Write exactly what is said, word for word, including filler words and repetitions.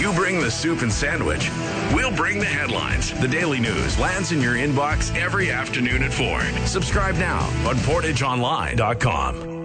You bring the soup and sandwich. We'll bring the headlines. The Daily News lands in your inbox every afternoon at four. Subscribe now on portage online dot com.